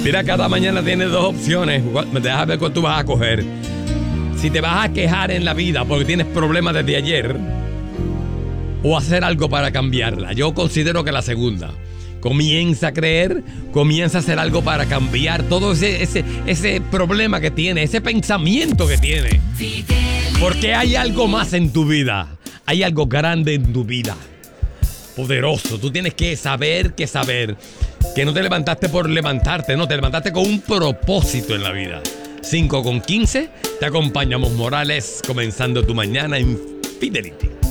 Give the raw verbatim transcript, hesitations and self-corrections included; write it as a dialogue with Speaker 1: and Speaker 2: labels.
Speaker 1: Mira, cada mañana tienes dos opciones. Déjame ver cuál tú vas a coger. Si te vas a quejar en la vida porque tienes problemas desde ayer, o hacer algo para cambiarla. Yo considero que la segunda. Comienza a creer, comienza a hacer algo para cambiar todo ese, ese, ese problema que tiene, ese pensamiento que tiene. Porque hay algo más en tu vida. Hay algo grande en tu vida. Poderoso. Tú tienes que saber, que saber que no te levantaste por levantarte, no, te levantaste con un propósito en la vida. cinco con quince, te acompañamos Morales, comenzando tu mañana en Fidelity.